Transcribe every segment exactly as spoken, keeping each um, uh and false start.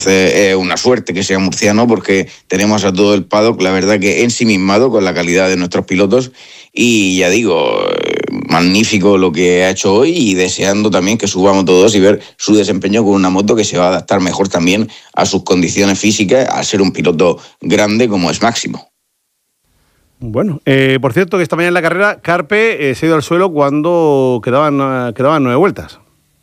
Es una suerte que sea murciano porque tenemos a todo el paddock, la verdad que ensimismado con la calidad de nuestros pilotos y ya digo, magnífico lo que ha hecho hoy y deseando también que subamos todos y ver su desempeño con una moto que se va a adaptar mejor también a sus condiciones físicas al ser un piloto grande como es Máximo. Bueno, eh, por cierto que esta mañana en la carrera Carpe eh, se ha ido al suelo cuando quedaban, quedaban nueve vueltas.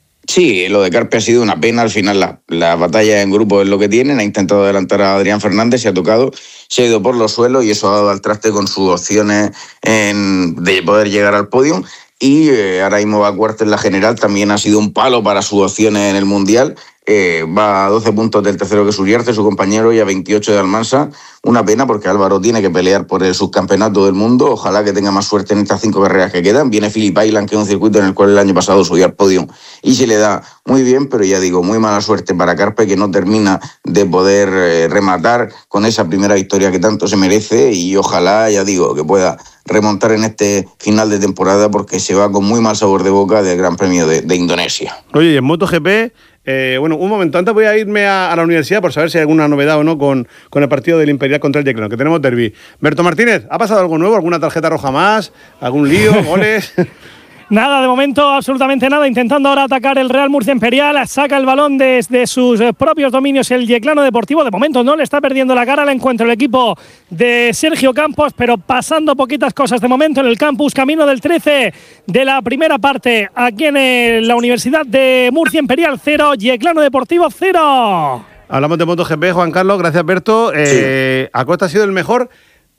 Sí, lo de Carpe ha sido una pena. Al final la, la batalla en grupo es lo que tienen. Ha intentado adelantar a Adrián Fernández, se ha tocado, se ha ido por los suelos y eso ha dado al traste con sus opciones en, de poder llegar al podio. Y eh, ahora mismo va cuarto en la general. También ha sido un palo para sus opciones en el Mundial. Eh, va a doce puntos del tercero que es Uriarte, su compañero, y a veintiocho de Almansa. Una pena porque Álvaro tiene que pelear por el subcampeonato del mundo. Ojalá que tenga más suerte en estas cinco carreras que quedan. Viene Phillip Island, que es un circuito en el cual el año pasado subió al podio y se le da muy bien, pero ya digo, muy mala suerte para Carpe, que no termina de poder eh, rematar con esa primera victoria que tanto se merece y ojalá, ya digo, que pueda remontar en este final de temporada porque se va con muy mal sabor de boca del Gran Premio de, de Indonesia. Oye, y en MotoGP... Eh, bueno, un momento, antes voy a irme a, a la universidad por saber si hay alguna novedad o no con, con el partido del Imperial contra el Yeclano, que tenemos derbi. Berto Martínez, ¿ha pasado algo nuevo? ¿Alguna tarjeta roja más? ¿Algún lío? ¿Goles? Nada, de momento, absolutamente nada. Intentando ahora atacar el Real Murcia Imperial. Saca el balón desde sus propios dominios el Yeclano Deportivo. De momento no le está perdiendo la cara al encuentro el equipo de Sergio Campos, pero pasando poquitas cosas de momento en el campus. Camino del trece de la primera parte. Aquí en la Universidad de Murcia Imperial cero, Yeclano Deportivo cero. Hablamos de MotoGP, Juan Carlos. Gracias, Berto. Eh, sí. Acosta ha sido el mejor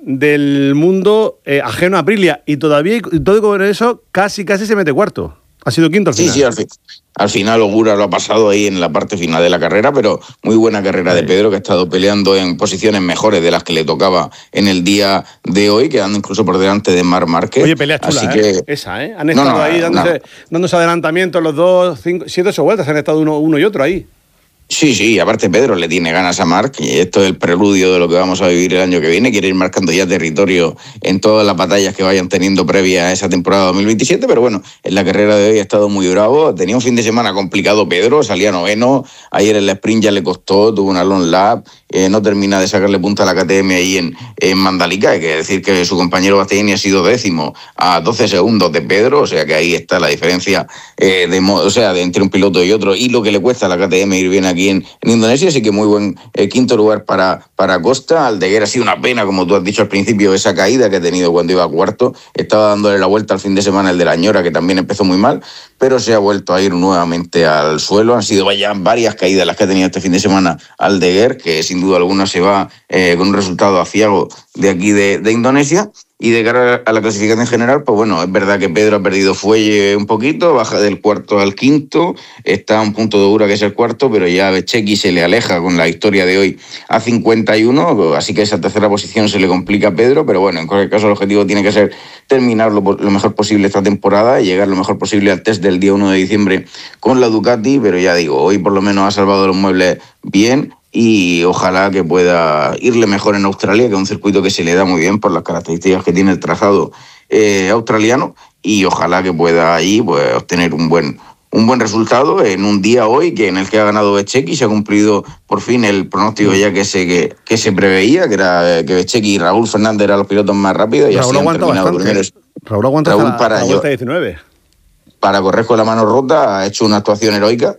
del mundo eh, ajeno a Aprilia y todavía y todo con eso casi casi se mete cuarto. Ha sido quinto al final. Sí, sí, al, fin, al final Ogura lo ha pasado ahí en la parte final de la carrera, pero muy buena carrera de Pedro, que ha estado peleando en posiciones mejores de las que le tocaba en el día de hoy, quedando incluso por delante de Marc Márquez. Oye, pelea chula, Así ¿eh? Que... Esa, ¿eh? Han estado no, no, ahí dándose, no. dándose adelantamientos los dos, cinco, siete, ocho vueltas, han estado uno, uno y otro ahí. Sí, sí, aparte Pedro le tiene ganas a Marc y esto es el preludio de lo que vamos a vivir el año que viene. Quiere ir marcando ya territorio en todas las batallas que vayan teniendo previa a esa temporada dos mil veintisiete, pero bueno, en la carrera de hoy ha estado muy bravo. Tenía un fin de semana complicado Pedro, salía noveno, ayer en la sprint ya le costó, tuvo una long lap, eh, no termina de sacarle punta a la K T M ahí en, en Mandalika. Hay que decir que su compañero Bastianini ha sido décimo a doce segundos de Pedro, o sea que ahí está la diferencia eh, de, o sea, de entre un piloto y otro y lo que le cuesta a la K T M ir bien aquí En, en Indonesia, así que muy buen eh, quinto lugar para, para Costa. Aldeguer ha sido una pena, como tú has dicho al principio, esa caída que ha tenido cuando iba a cuarto. Estaba dándole la vuelta al fin de semana el de la Ñora, que también empezó muy mal, pero se ha vuelto a ir nuevamente al suelo. Han sido ya varias caídas las que ha tenido este fin de semana Aldeguer, que sin duda alguna se va eh, con un resultado aciago de aquí de, de Indonesia. Y de cara a la clasificación en general, pues bueno, es verdad que Pedro ha perdido fuelle un poquito, baja del cuarto al quinto, está a un punto de Ogura que es el cuarto, pero ya Bezzecchi se le aleja con la historia de hoy a cincuenta y uno, así que esa tercera posición se le complica a Pedro, pero bueno, en cualquier caso el objetivo tiene que ser terminar lo, lo mejor posible esta temporada y llegar lo mejor posible al test del día uno de diciembre con la Ducati, pero ya digo, hoy por lo menos ha salvado los muebles bien. Y ojalá que pueda irle mejor en Australia, que es un circuito que se le da muy bien por las características que tiene el trazado eh, australiano, y ojalá que pueda ahí pues, obtener un buen, un buen resultado en un día hoy que en el que ha ganado Bezzecchi. Se ha cumplido por fin el pronóstico ya que se, que, que se preveía, que era que Bezzecchi y Raúl Fernández eran los pilotos más rápidos y Raúl así han terminado primeros. Raúl aguanta Raúl hasta para, la vuelta diecinueve. Para correr con la mano rota ha hecho una actuación heroica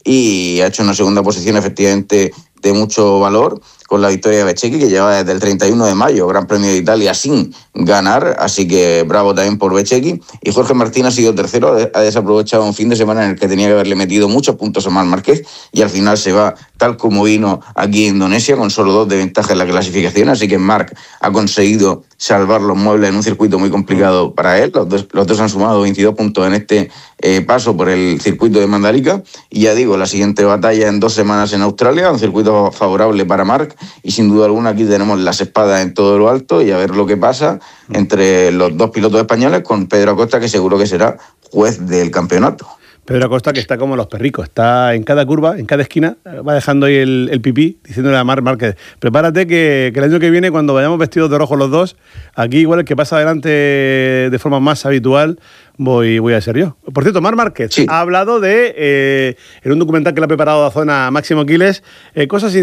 y ha hecho una segunda posición efectivamente de mucho valor con la victoria de Bezzecchi, que lleva desde el treinta y uno de mayo, Gran Premio de Italia sin ganar, así que bravo también por Bezzecchi. Y Jorge Martín ha sido tercero, ha desaprovechado un fin de semana en el que tenía que haberle metido muchos puntos a Marc Márquez y al final se va tal como vino aquí en Indonesia, con solo dos de ventaja en la clasificación, así que Marc ha conseguido salvar los muebles en un circuito muy complicado para él. Los dos, los dos han sumado veintidós puntos en este eh, paso por el circuito de Mandalika, y ya digo, la siguiente batalla en dos semanas en Australia, un circuito favorable para Marc, y sin duda alguna aquí tenemos las espadas en todo lo alto y a ver lo que pasa entre los dos pilotos españoles con Pedro Acosta, que seguro que será juez del campeonato. Pedro Acosta, que está como los perricos, está en cada curva, en cada esquina, va dejando ahí el, el pipí, diciéndole a Marc Márquez, prepárate que, que el año que viene, cuando vayamos vestidos de rojo los dos, aquí igual el que pasa adelante de forma más habitual, voy, voy a ser yo. Por cierto, Marc Márquez sí. ha hablado de, eh, en un documental que le ha preparado la zona Máximo Quiles, eh, cosas